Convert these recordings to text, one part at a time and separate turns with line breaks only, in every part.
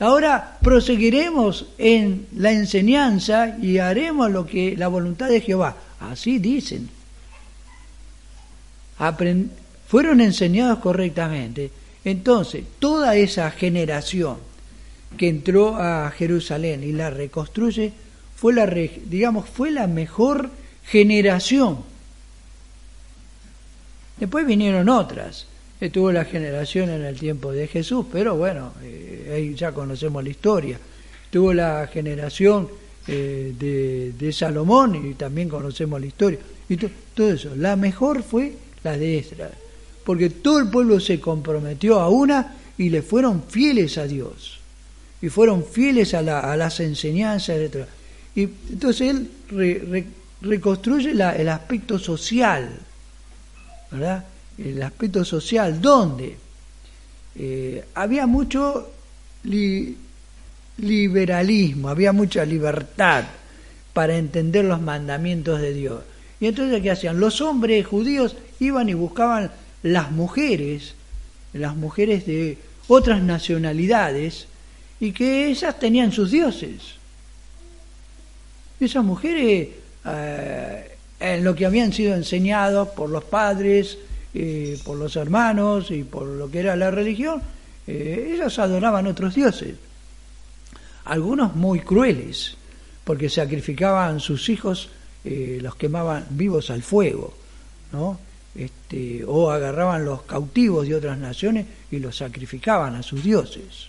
Ahora proseguiremos en la enseñanza y haremos lo que la voluntad de Jehová. Así dicen. Fueron enseñados correctamente. Entonces, toda esa generación que entró a Jerusalén y la reconstruye, fue la mejor generación. Después vinieron otras. Estuvo la generación en el tiempo de Jesús, pero bueno, ahí ya conocemos la historia. Tuvo la generación de Salomón y también conocemos la historia. Y todo eso. La mejor fue la de Esdras, porque todo el pueblo se comprometió a una y le fueron fieles a Dios. Y fueron fieles a las enseñanzas, etc. Y entonces él reconstruye el aspecto social, ¿verdad? El aspecto social, donde había mucho liberalismo, había mucha libertad para entender los mandamientos de Dios. Y entonces, ¿qué hacían? Los hombres judíos iban y buscaban las mujeres de otras nacionalidades, y que ellas tenían sus dioses. Esas mujeres, en lo que habían sido enseñados por los padres, por los hermanos y por lo que era la religión, ellos adoraban otros dioses. Algunos muy crueles, porque sacrificaban sus hijos, los quemaban vivos al fuego, ¿no? O agarraban los cautivos de otras naciones y los sacrificaban a sus dioses.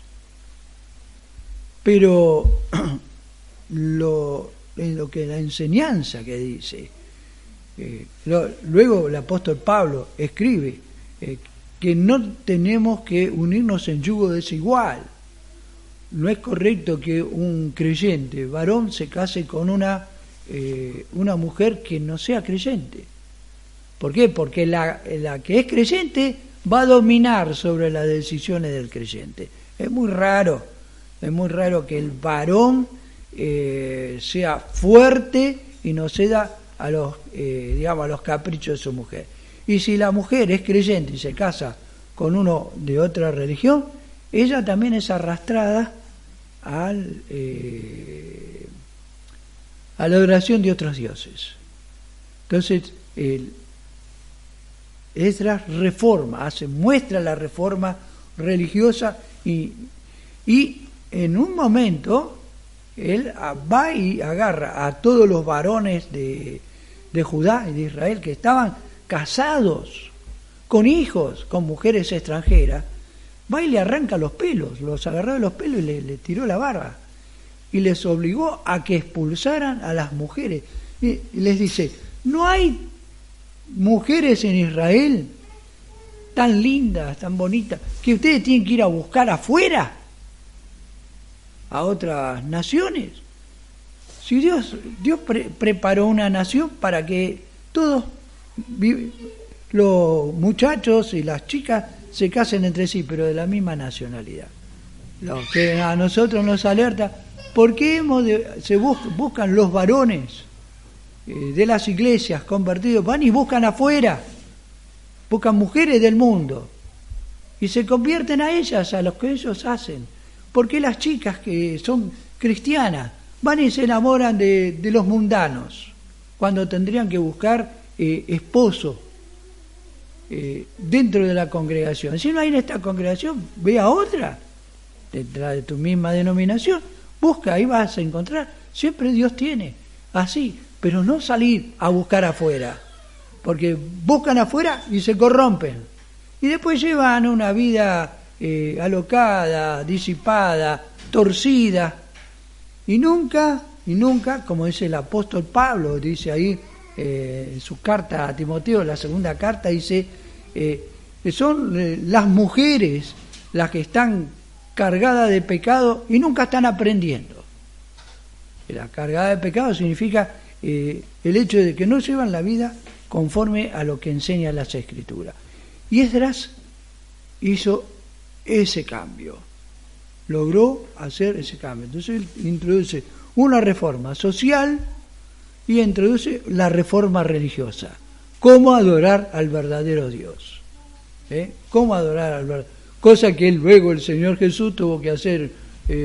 Pero en lo que la enseñanza que dice, luego el apóstol Pablo escribe que no tenemos que unirnos en yugo desigual. No es correcto que un creyente varón se case con una mujer que no sea creyente. ¿Por qué? Porque la que es creyente va a dominar sobre las decisiones del creyente. Es muy raro que el varón sea fuerte y no ceda a los caprichos de su mujer. Y si la mujer es creyente y se casa con uno de otra religión, ella también es arrastrada a la adoración de otros dioses. Entonces, Esdras muestra la reforma religiosa y en un momento él va y agarra a todos los varones de Judá y de Israel que estaban casados, con hijos, con mujeres extranjeras, va y le arranca los pelos, los agarró de los pelos y le tiró la barba. Y les obligó a que expulsaran a las mujeres. Y les dice, no hay mujeres en Israel tan lindas, tan bonitas, que ustedes tienen que ir a buscar afuera, a otras naciones. Si Dios preparó una nación para que todos los muchachos y las chicas se casen entre sí, pero de la misma nacionalidad. Lo que a nosotros nos alerta, ¿por qué buscan los varones de las iglesias convertidos? Van y buscan afuera, buscan mujeres del mundo y se convierten a ellas, a los que ellos hacen. ¿Por qué las chicas que son cristianas van y se enamoran de los mundanos cuando tendrían que buscar esposo dentro de la congregación? Si no hay en esta congregación, ve a otra dentro de tu misma denominación, busca, ahí vas a encontrar. Siempre Dios tiene así, pero no salir a buscar afuera, porque buscan afuera y se corrompen y después llevan una vida alocada, disipada, torcida, y nunca, como dice el apóstol Pablo, dice ahí en su carta a Timoteo, la segunda carta, dice que son las mujeres las que están cargadas de pecado y nunca están aprendiendo. La cargada de pecado significa el hecho de que no llevan la vida conforme a lo que enseñan las Escrituras. Y Esdras hizo ese cambio, logró hacer ese cambio. Entonces él introduce una reforma social y introduce la reforma religiosa. ¿Cómo adorar al verdadero Dios? ¿Cómo adorar al verdadero? Cosa que luego el Señor Jesús tuvo que hacer